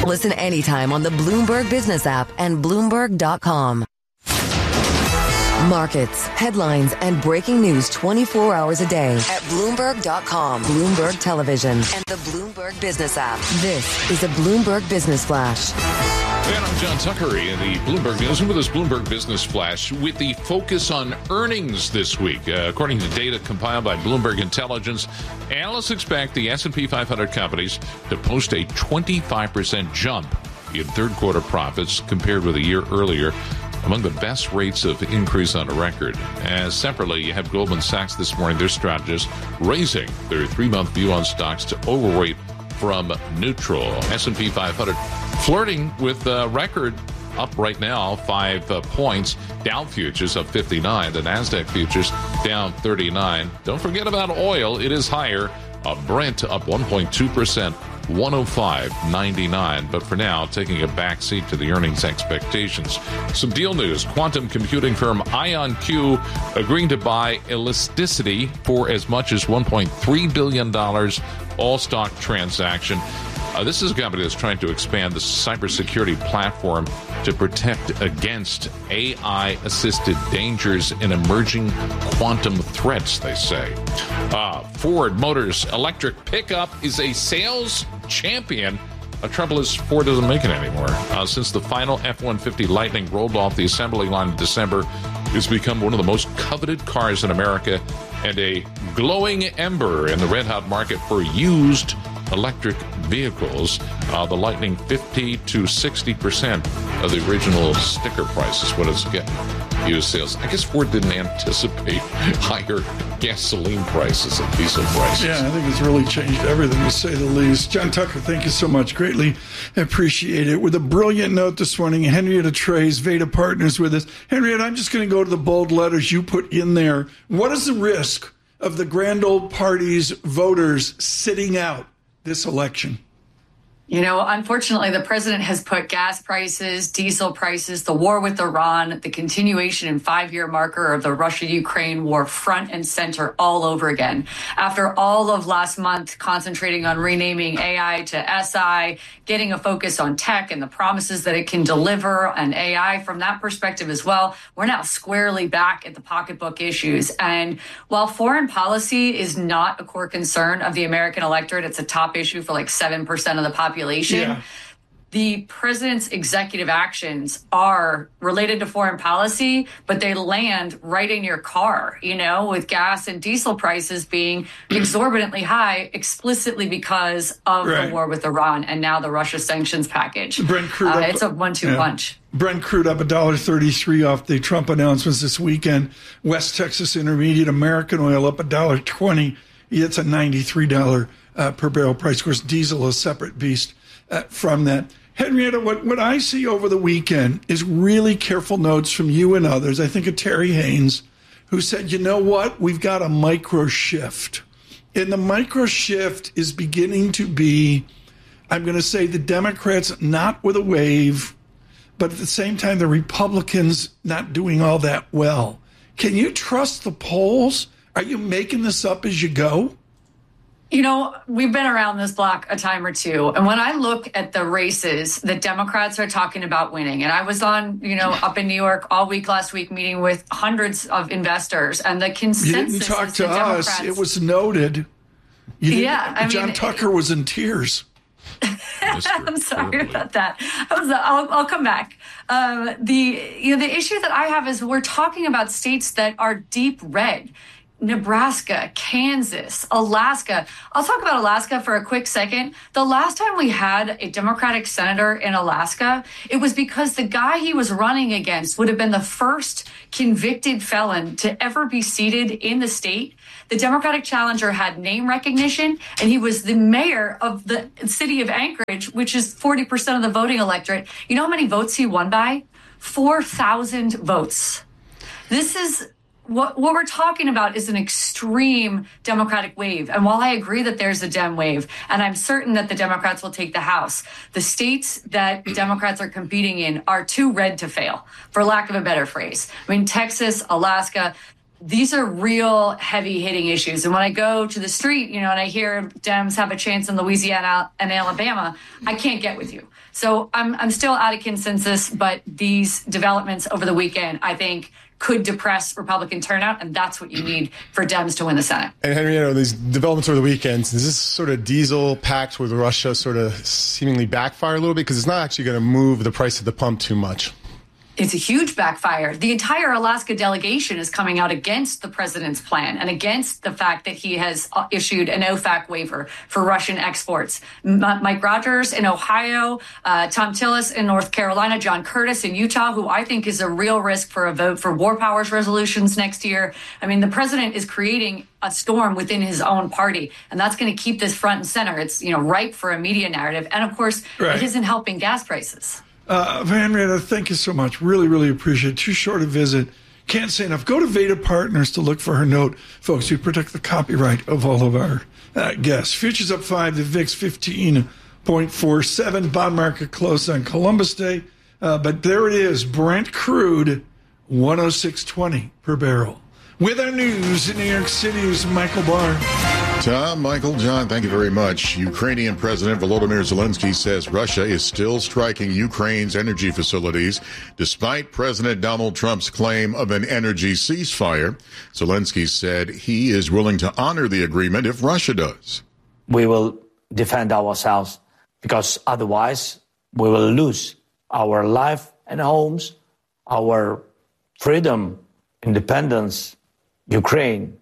Listen anytime on the Bloomberg Business app and Bloomberg.com. Markets, headlines, and breaking news 24 hours a day at Bloomberg.com, Bloomberg Television, and the Bloomberg Business app. This is a Bloomberg Business Flash. And I'm John Tucker in the Bloomberg News with this Bloomberg Business Flash with the focus on earnings this week. According to data compiled by Bloomberg Intelligence, analysts expect the S&P 500 companies to post a 25% jump in third quarter profits compared with a year earlier, among the best rates of increase on record. As separately, you have Goldman Sachs this morning, their strategists raising their 3-month view on stocks to overweight from neutral. S&P 500 flirting with record up right now, 5 points. Dow futures up 59. The NASDAQ futures down 39. Don't forget about oil. It is higher. Brent up 1.2%. 105.99. But for now, taking a backseat to the earnings expectations. Some deal news. Quantum computing firm IonQ agreeing to buy Elasticity for as much as $1.3 billion, all-stock transaction. This is a company that's trying to expand the cybersecurity platform to protect against AI-assisted dangers and emerging quantum threats, they say. Ford Motors electric pickup is a sales champion. Trouble is, Ford doesn't make it anymore. Since the final F-150 Lightning rolled off the assembly line in December, it's become one of the most coveted cars in America and a glowing ember in the red-hot market for used electric vehicles. The Lightning 50 to 60% of the original sticker price is what it's getting used sales. I guess Ford didn't anticipate higher gasoline prices and diesel prices. Yeah, I think it's really changed everything, to say the least. John Tucker, thank you so much. Greatly appreciate it. With a brilliant note this morning, Henrietta Trays, Veda Partners with us. Henrietta, I'm just going to go to the bold letters you put in there. What is the risk of the grand old party's voters sitting out this election? You know, unfortunately, the president has put gas prices, diesel prices, the war with Iran, the continuation and 5-year marker of the Russia-Ukraine war front and center all over again. After all of last month concentrating on renaming AI to SI, getting a focus on tech and the promises that it can deliver, and AI from that perspective as well, we're now squarely back at the pocketbook issues. And while foreign policy is not a core concern of the American electorate, it's a top issue for like 7% of the population. Yeah. The president's executive actions are related to foreign policy, but they land right in your car, you know, with gas and diesel prices being exorbitantly high explicitly because of the war with Iran and now the Russia sanctions package. Brent crude up, it's a 1-2 punch. Brent crude up $1.33 off the Trump announcements this weekend. West Texas Intermediate American oil up $1.20. It's a $93 per barrel price. Of course, diesel is a separate beast from that. Henrietta, what I see over the weekend is really careful notes from you and others. I think of Terry Haynes, who said, you know what? We've got a micro shift. And the micro shift is beginning to be, I'm going to say, the Democrats not with a wave, but at the same time, the Republicans not doing all that well. Can you trust the polls? Are you making this up as you go? You know, we've been around this block a time or two. And when I look at the races that Democrats are talking about winning, and I was on, you know, up in New York all week last week meeting with hundreds of investors, and the consensus You didn't talk to us. It was noted. John Tucker was in tears. I'm sorry about that. I'll come back. The issue that I have is we're talking about states that are deep red. Nebraska, Kansas, Alaska. I'll talk about Alaska for a quick second. The last time we had a Democratic senator in Alaska, it was because the guy he was running against would have been the first convicted felon to ever be seated in the state. The Democratic challenger had name recognition, and he was the mayor of the city of Anchorage, which is 40% of the voting electorate. You know how many votes he won by? 4,000 votes. This is what we're talking about is an extreme Democratic wave. And while I agree that there's a Dem wave, and I'm certain that the Democrats will take the House, the states that Democrats are competing in are too red to fail, for lack of a better phrase. I mean, Texas, Alaska, these are real heavy hitting issues. And when I go to the street, and I hear Dems have a chance in Louisiana and Alabama, I can't get with you. So I'm still out of consensus, but these developments over the weekend, I think, could depress Republican turnout, and that's what you need for Dems to win the Senate. And Henry, these developments over the weekend, does this sort of diesel pact with Russia sort of seemingly backfire a little bit? Because it's not actually going to move the price of the pump too much. It's a huge backfire. The entire Alaska delegation is coming out against the president's plan and against the fact that he has issued an OFAC waiver for Russian exports. Mike Rogers in Ohio, Tom Tillis in North Carolina, John Curtis in Utah, who I think is a real risk for a vote for war powers resolutions next year. I mean, the president is creating a storm within his own party, and that's going to keep this front and center. It's, ripe for a media narrative. And of course, It isn't helping gas prices. Henrietta, thank you so much. Really, really appreciate it. Too short a visit. Can't say enough. Go to Veda Partners to look for her note. Folks, we protect the copyright of all of our guests. Futures up 5, the VIX 15.47. Bond market close on Columbus Day. But there it is. Brent crude, 106.20 per barrel. With our news in New York City is Michael Barr. Tom, Michael, John, thank you very much. Ukrainian President Volodymyr Zelensky says Russia is still striking Ukraine's energy facilities despite President Donald Trump's claim of an energy ceasefire. Zelensky said he is willing to honor the agreement if Russia does. We will defend ourselves because otherwise we will lose our life and homes, our freedom, independence, Ukraine.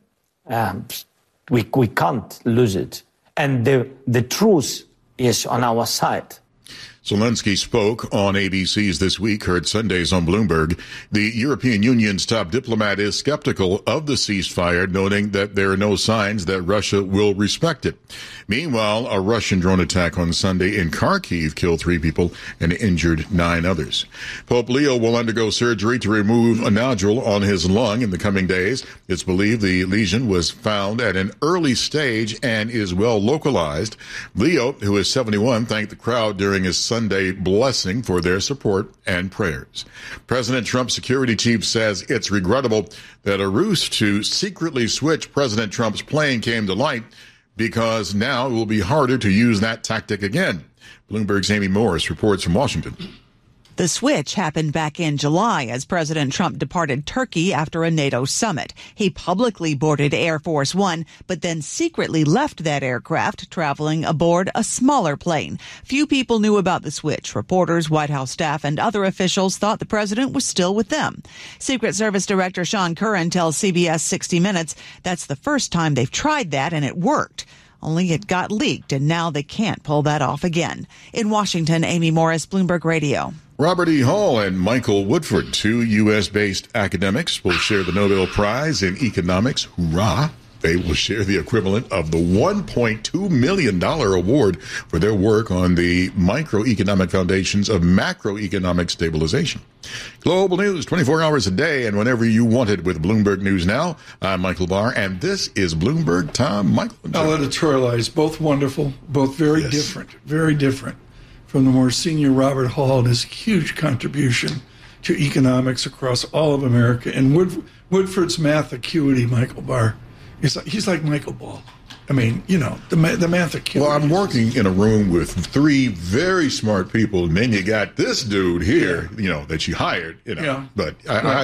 We can't lose it. And the truth is on our side. Zelensky spoke on ABC's This Week, heard Sundays on Bloomberg. The European Union's top diplomat is skeptical of the ceasefire, noting that there are no signs that Russia will respect it. Meanwhile, a Russian drone attack on Sunday in Kharkiv killed 3 people and injured 9 others. Pope Leo will undergo surgery to remove a nodule on his lung in the coming days. It's believed the lesion was found at an early stage and is well localized. Leo, who is 71, thanked the crowd during his Sunday blessing for their support and prayers. President Trump's security chief says it's regrettable that a ruse to secretly switch President Trump's plane came to light because now it will be harder to use that tactic again. Bloomberg's Amy Morris reports from Washington. The switch happened back in July as President Trump departed Turkey after a NATO summit. He publicly boarded Air Force One, but then secretly left that aircraft, traveling aboard a smaller plane. Few people knew about the switch. Reporters, White House staff, and other officials thought the president was still with them. Secret Service Director Sean Curran tells CBS 60 Minutes that's the first time they've tried that, and it worked. Only it got leaked, and now they can't pull that off again. In Washington, Amy Morris, Bloomberg Radio. Robert E. Hall and Michael Woodford, 2 U.S.-based academics, will share the Nobel Prize in Economics. Hoorah! They will share the equivalent of the $1.2 million award for their work on the microeconomic foundations of macroeconomic stabilization. Global news 24 hours a day and whenever you want it with Bloomberg News Now. I'm Michael Barr, and this is Bloomberg Time. Michael. I'll editorialize. Both wonderful, both very different from the more senior Robert Hall and his huge contribution to economics across all of America. And Woodford's math acuity, Michael Barr. He's like Michael Ball. I mean, the math acuity. Well, I'm working in a room with 3 very smart people, and then you got this dude here, that you hired, Yeah. But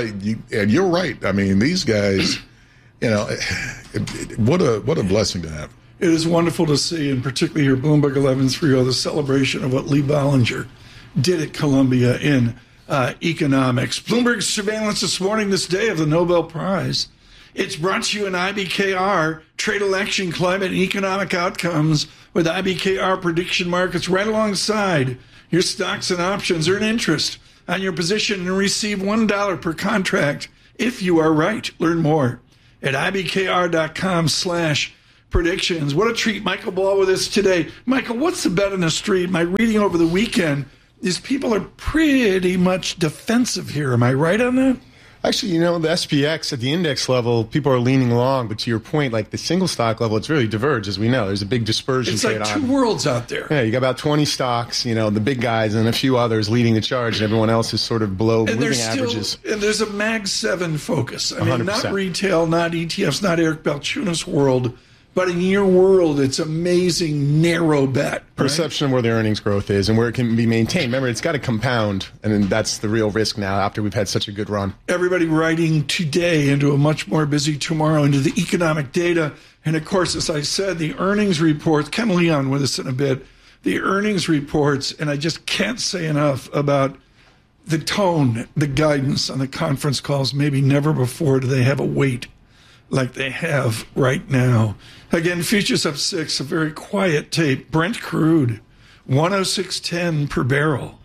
and you're right. I mean, these guys, what a blessing to have. It is wonderful to see, and particularly here, Bloomberg 1130, the celebration of what Lee Bollinger did at Columbia in economics. Bloomberg's surveillance this morning, this day of the Nobel Prize. It's brought to you in IBKR, trade election, climate, and economic outcomes with IBKR prediction markets right alongside your stocks and options. Earn interest on your position and receive $1 per contract if you are right. Learn more at ibkr.com/predictions. What a treat. Michael Ball with us today. Michael, what's the bet on the street? My reading over the weekend is people are pretty much defensive here. Am I right on that? Actually, the SPX at the index level, people are leaning long, but to your point, like the single stock level, it's really diverged, as we know. There's a big dispersion. It's like two worlds out there. Yeah, you got about 20 stocks, the big guys, and a few others leading the charge, and everyone else is sort of below moving averages. And there's a Mag 7 focus. I 100%. mean, not retail, not ETFs, not Eric Balchunas' world, but in your world, it's amazing narrow bet. Perception of where the earnings growth is and where it can be maintained. Remember, it's got to compound, and then that's the real risk now after we've had such a good run. Everybody writing today into a much more busy tomorrow into the economic data. And, of course, as I said, the earnings reports, Ken Leon with us in a bit, the earnings reports, and I just can't say enough about the tone, the guidance on the conference calls. Maybe never before do they have a weight like they have right now. Again, futures up 6, a very quiet tape. Brent crude, 106.10 per barrel.